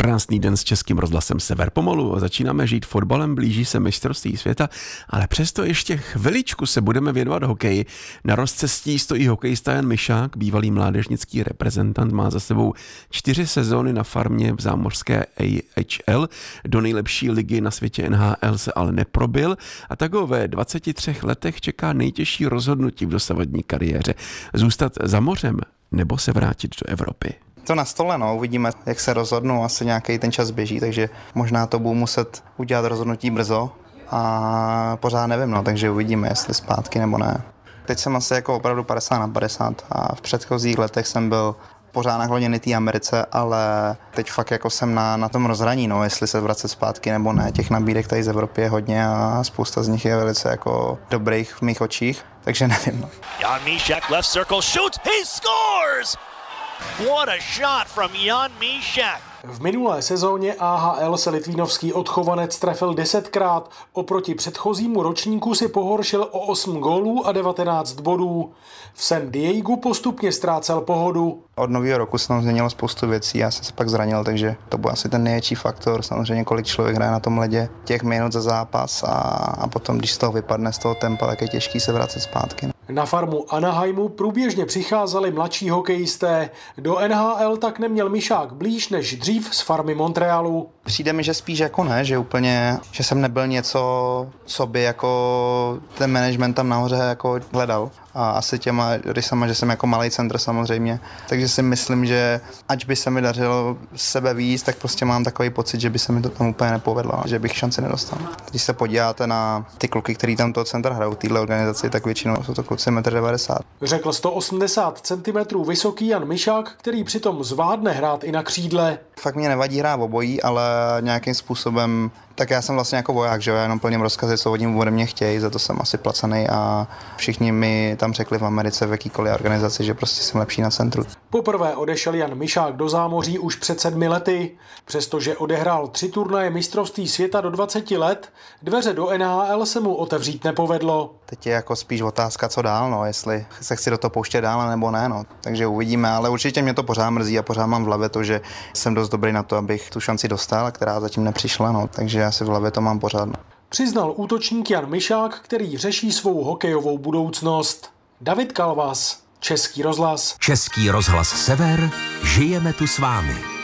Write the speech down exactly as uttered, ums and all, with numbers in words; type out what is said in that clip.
Krásný den s Českým rozhlasem Sever. Pomalu začínáme žít fotbalem, blíží se mistrovství světa, ale přesto ještě chviličku se budeme věnovat hokeji. Na rozcestí stojí hokejista Jan Mišák, bývalý mládežnický reprezentant, má za sebou čtyři sezóny na farmě v zámořské A H L. Do nejlepší ligy na světě N H L se ale neprobil a tak ho ve dvaceti třech letech čeká nejtěžší rozhodnutí v dosavadní kariéře. Zůstat za mořem nebo se vrátit do Evropy. To na stole, no, uvidíme, jak se rozhodnu, asi nějaký ten čas běží, takže možná to budu muset udělat rozhodnutí brzo a pořád nevím, no, takže uvidíme, jestli zpátky nebo ne. Teď jsem asi jako opravdu padesát na padesát a v předchozích letech jsem byl pořád nakloněný té Americe, ale teď fakt jako jsem na, na tom rozhraní, no, jestli se vracet zpátky nebo ne. Těch nabídek tady z Evropy je hodně a spousta z nich je velice jako dobrých v mých očích, takže nevím, no. Jan Mysak left circle shoots, he scores! What a shot from Jan Mysak. V minulé sezóně A H L se litvínovský odchovanec trefil desetkrát, oproti předchozímu ročníku si pohoršil o osm gólů a devatenáct bodů. V San Diegu postupně ztrácel pohodu. Od nového roku se tam změnilo spoustu věcí, já jsem se pak zranil, takže to byl asi ten největší faktor. Samozřejmě kolik člověk hraje na tom ledě, těch minut za zápas a, a potom, když z toho vypadne, z toho tempa, tak je těžký se vracet zpátky. Na farmu Anaheimu průběžně přicházeli mladší hokejisté. Do N H L tak neměl Myšák blíž než dřív z farmy Montrealu. Přijde mi, že spíš jako ne, že úplně, že jsem nebyl něco, co by jako ten management tam nahoře jako hledal. A asi těma rysama, že jsem jako malý centr samozřejmě. Takže si myslím, že ať by se mi dařilo sebe víc, tak prostě mám takový pocit, že by se mi to tam úplně nepovedlo, že bych šanci nedostal. Když se podíváte na ty kluky, který tam toho centra hrajou, téhle organizaci, tak většinou jsou to kluci jedna devadesát metru. Řekl sto osmdesát centimetrů vysoký Jan Myšák, který přitom zvládne hrát i na křídle. Fakt mě nevadí hrát obojí, ale nějakým způsobem, tak já jsem vlastně jako voják, že já jenom plním rozkazy, co oni ode mě chtějí, za to jsem asi placený a všichni mi tam řekli v Americe v jakýkoliv organizaci, že prostě jsem lepší na centru. Poprvé odešel Jan Myšák do zámoří už před sedmi lety. Přestože odehrál tři turnaje mistrovství světa do dvaceti let, dveře do N H L se mu otevřít nepovedlo. Teď je jako spíš otázka, co dál, no, jestli se chci do toho pouštět dál nebo ne, no. Takže uvidíme, ale určitě mě to pořád mrzí a pořád mám v hlavě to, že jsem dost dobrý na to, abych tu šanci dostal, která zatím nepřišla, no, takže asi v hlavě to mám pořád. No. Přiznal útočník Jan Myšák, který řeší svou hokejovou budoucnost. David Kalvas, Český rozhlas. Český rozhlas Sever, žijeme tu s vámi.